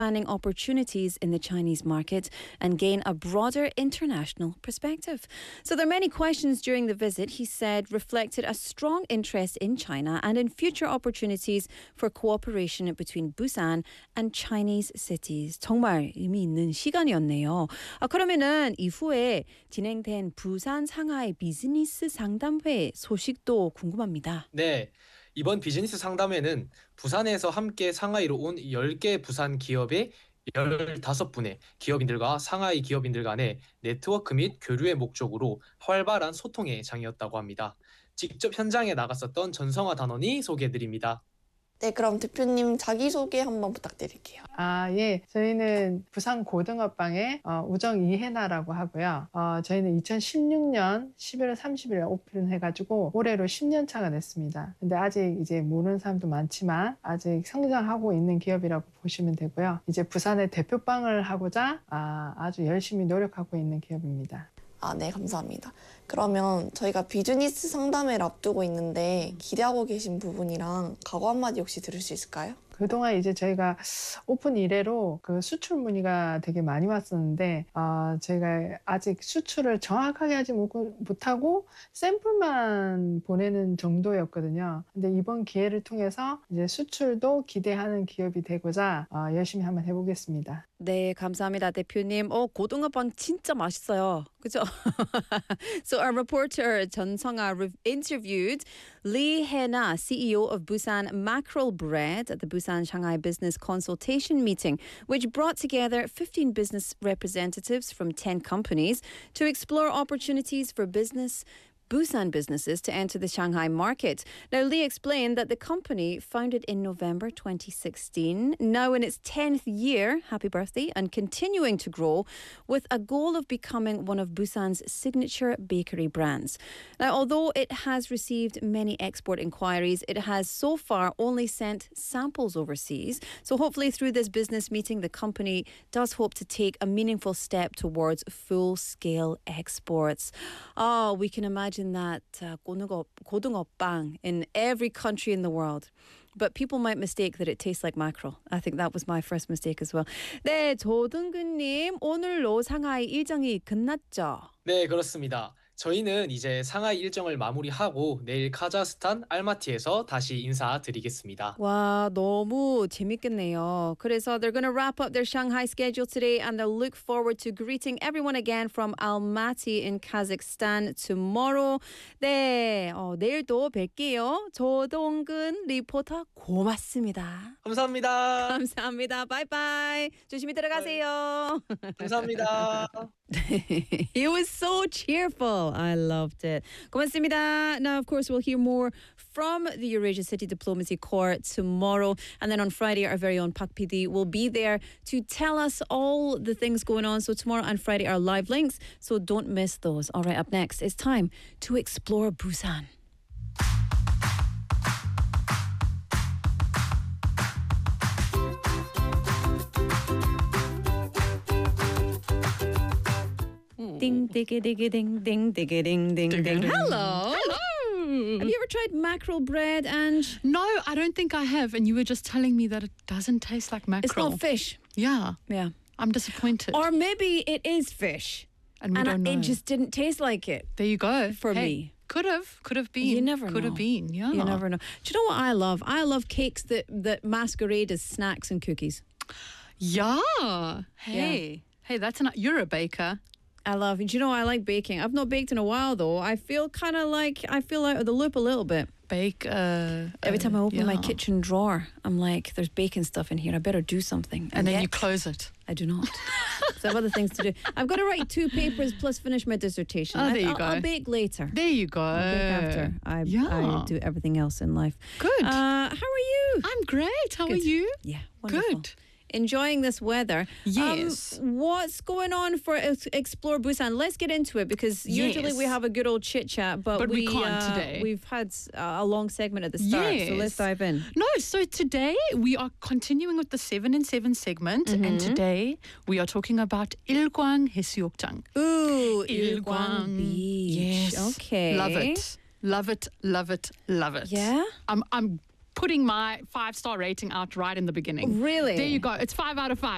expanding opportunities in the Chinese market and gain a broader international perspective. So there are many questions during the visit, he said, reflected a strong interest in China and in future opportunities for cooperation between Busan and Chinese cities. 정말 의미 있는 시간이었네요. 그러면은 이후에 진행된 부산 상하이 비즈니스 상담회 소식도 궁금합니다. 네, 이번 비즈니스 상담회는 부산에서 함께 상하이로 온 10개 부산 기업의 15분의 기업인들과 상하이 기업인들 간의 네트워크 및 교류의 목적으로 활발한 소통의 장이었다고 합니다. 직접 현장에 나갔었던 전성화 단원이 소개해드립니다. 네, 그럼 대표님 자기소개 한번 부탁드릴게요. 예. 저희는 부산 고등어빵의 우정 이혜나라고 하고요. 저희는 2016년 11월 30일 오픈해가지고 올해로 10년 차가 됐습니다. 근데 아직 이제 모르는 사람도 많지만 아직 성장하고 있는 기업이라고 보시면 되고요. 이제 부산의 대표빵을 하고자 아주 열심히 노력하고 있는 기업입니다. 네, 감사합니다. 그러면 저희가 비즈니스 상담회를 앞두고 있는데 기대하고 계신 부분이랑 각오 한마디 혹시 들을 수 있을까요? 그동안 이제 저희가 오픈 이래로 그 수출 문의가 되게 많이 왔었는데 저희가 아직 수출을 정확하게 하지 못하고 샘플만 보내는 정도였거든요. 근데 이번 기회를 통해서 이제 수출도 기대하는 기업이 되고자 열심히 한번 해보겠습니다. 네, 감사합니다, 대표님. 고등어빵 진짜 맛있어요. 그죠? So our reporter 전성아 interviewed Lee Hena, CEO of Busan Mackerel Bread at the Busan Shanghai Business Consultation Meeting, which brought together 15 business representatives from 10 companies to explore opportunities for Busan businesses to enter the Shanghai market. Now, Lee explained that the company, founded in November 2016, now in its 10th year, happy birthday, and continuing to grow with a goal of becoming one of Busan's signature bakery brands. Now, although it has received many export inquiries, it has so far only sent samples overseas. So hopefully through this business meeting, the company does hope to take a meaningful step towards full-scale exports. We can imagine that 고등어빵 in every country in the world. But people might mistake that it tastes like mackerel. I think that was my first mistake as well. 네, 조등근님, 오늘로 상하이 일정이 끝났죠? 네, 그렇습니다. 저희는 이제 상하이 일정을 마무리하고 내일 카자흐스탄 알마티에서 다시 인사드리겠습니다. 와, 너무 재밌겠네요. 그래서 they're going to wrap up their Shanghai schedule today and they'll look forward to greeting everyone again from Almaty in Kazakhstan tomorrow. 네, 내일도 뵐게요. 조동근 리포터 고맙습니다. 감사합니다. 감사합니다. 바이바이. 조심히 들어가세요. 감사합니다. He was so cheerful. I loved it. 고맙습니다. Now, of course, we'll hear more from the Eurasia City Diplomacy Corps tomorrow. And then on Friday, our very own Pak PD will be there to tell us all the things going on. So tomorrow and Friday are live links. So don't miss those. All right, up next, it's time to explore Busan. Ding, diggy, diggy, ding, ding, diggy, ding, ding, ding. Hello. Hello. Have you ever tried mackerel bread, Ange? No, I don't think I have. And you were just telling me that it doesn't taste like mackerel. It's not fish. Yeah. Yeah. I'm disappointed. Or maybe it is fish. And we don't know. It just didn't taste like it. There you go. For me. Could have been. You never know. Could have been, yeah. You never know. Do you know what I love? I love cakes that masquerade as snacks and cookies. Yeah. Hey, that's you're a baker. I love it. Do you know I like baking? I've not baked in a while though. I feel out of the loop a little bit. Bake. Every time I open my kitchen drawer, I'm like, there's baking stuff in here. I better do something. And then you close it. I do not. So I have other things to do. I've got to write 2 papers plus finish my dissertation. Oh, there you go. I'll bake later. There you go. I'll bake after. I do everything else in life. Good. How are you? I'm great. How are you? Yeah, wonderful. Good. Enjoying this weather. Yes. What's going on for Explore Busan? Let's get into it because usually we have a good old chit chat, but we can't today. We've had a long segment at the start, so let's dive in. No, so today we are continuing with the 7 in 7 segment, and today we are talking about Ilkwang 해수욕장. Ooh, Ilkwang Beach. Yes. Okay. Love it. Love it, love it, love it. Yeah? I'm putting my 5-star rating out right in the beginning. Really? There you go. It's 5 out of 5.